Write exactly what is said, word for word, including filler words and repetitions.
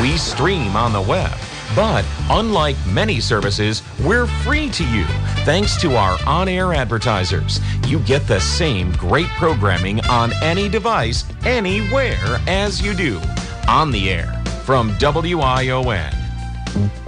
We stream on the web. But unlike many services, we're free to you thanks to our on-air advertisers. You get the same great programming on any device, anywhere as you do. On the air from W I O N.